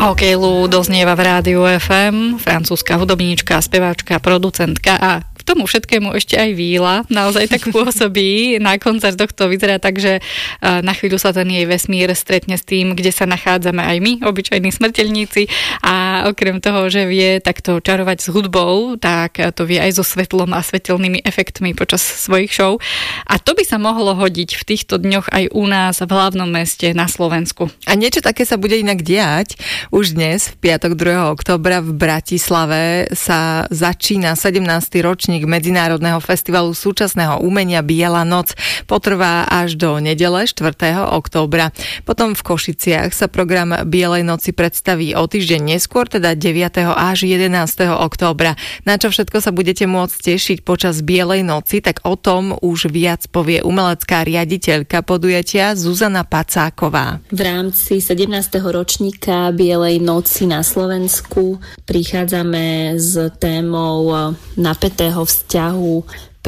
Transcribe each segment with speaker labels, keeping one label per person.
Speaker 1: OK Lou doznieva v rádiu FM, francúzska hudobníčka, speváčka, producentka a k tomu všetkému ešte aj víla. Naozaj tak pôsobí. Na koncertoch to vyzerá tak, že na chvíľu sa ten jej vesmír stretne s tým, kde sa nachádzame aj my, obyčajní smrteľníci. A okrem toho, že vie takto čarovať s hudbou, tak to vie aj so svetlom a svetelnými efektmi počas svojich show. A to by sa mohlo hodiť v týchto dňoch aj u nás v hlavnom meste na Slovensku.
Speaker 2: A niečo také sa bude inak diať. Už dnes, v piatok 2. októbra v Bratislave sa začína 17. ročník Medzinárodného festivalu súčasného umenia Biela noc. Potrvá až do nedele 4. októbra. Potom v Košiciach sa program Bielej noci predstaví o týždeň neskôr, teda 9. až 11. októbra. Na čo všetko sa budete môcť tešiť počas Bielej noci, tak o tom už viac povie umelecká riaditeľka podujatia Zuzana Pacáková.
Speaker 3: V rámci 17. ročníka Bielej noci na Slovensku prichádzame s témou napätého vzťahu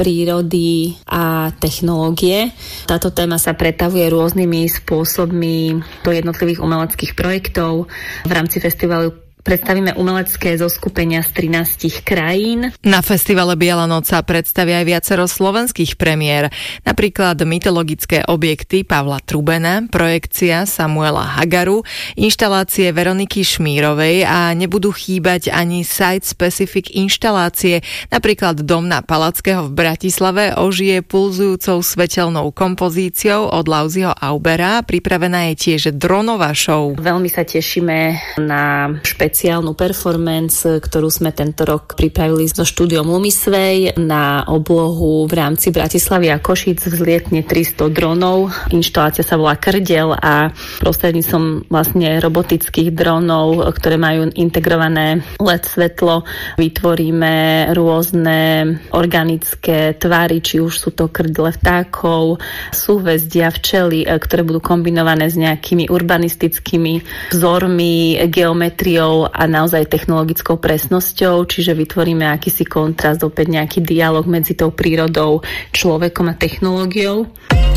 Speaker 3: prírody a technológie. Táto téma sa pretavuje rôznymi spôsobmi do jednotlivých umeleckých projektov. V rámci festivalu predstavíme umelecké zoskupenia z 13 krajín.
Speaker 2: Na festivale Biela noc sa predstavia aj viacero slovenských premiér, napríklad mytologické objekty Pavla Trubena, projekcia Samuela Hagaru, inštalácie Veroniky Šmírovej a nebudú chýbať ani site-specific inštalácie, napríklad Dom na Palackého v Bratislave ožije pulzujúcou svetelnou kompozíciou od Lauziho Aubera, pripravená je tiež dronová show.
Speaker 3: Veľmi sa tešíme na špeciálnu performance, ktorú sme tento rok pripravili so štúdiom Lumisvej. Na oblohu v rámci Bratislavy a Košíc vzlietne 300 dronov. Inštalácia sa volá Krdel a prostredníctvom vlastne robotických dronov, ktoré majú integrované LED svetlo, vytvoríme rôzne organické tvary, či už sú to krdle vtákov, súhvezdia, včely, ktoré budú kombinované s nejakými urbanistickými vzormi, geometriou a naozaj technologickou presnosťou, čiže vytvoríme akýsi kontrast, opäť nejaký dialog medzi tou prírodou, človekom a technológiou.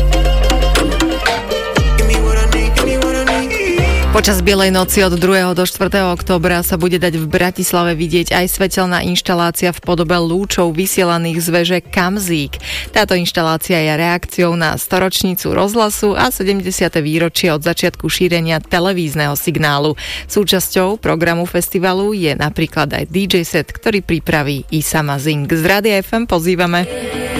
Speaker 2: Počas Bielej noci od 2. do 4. októbra sa bude dať v Bratislave vidieť aj svetelná inštalácia v podobe lúčov vysielaných z veže Kamzík. Táto inštalácia je reakciou na storočnicu rozhlasu a 70. výročie od začiatku šírenia televízneho signálu. Súčasťou programu festivalu je napríklad aj DJ set, ktorý pripraví Isa Mazing. Z Rádia FM pozývame